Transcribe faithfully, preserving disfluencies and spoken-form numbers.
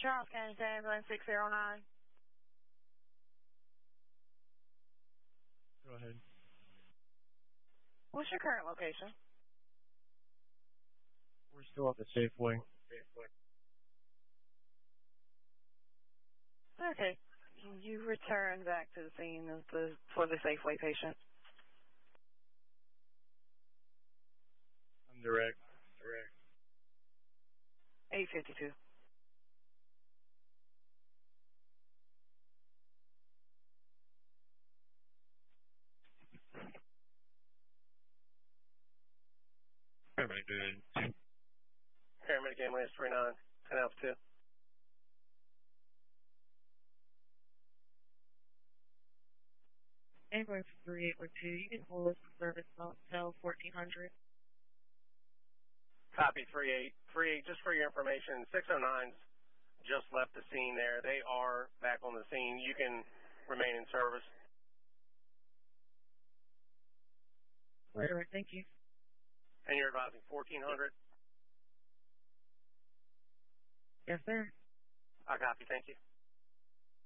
Charles County Ambulance six zero nine. Go ahead. What's your current location? We're still at the Safeway. Okay. Can you return back to the scene of the, for the Safeway patient? I'm direct. Direct. eight fifty-two. Paramedic good. Paramedic ambulance three nine, ten Alpha two. Ambulance three eight one two, you can hold us service cell fourteen hundred. Copy three eight. three eight, just for your information, six oh nine's just left the scene there. They are back on the scene. You can remain in service. All right, thank you. And you're advising fourteen hundred? Yes, sir. I copy, thank you.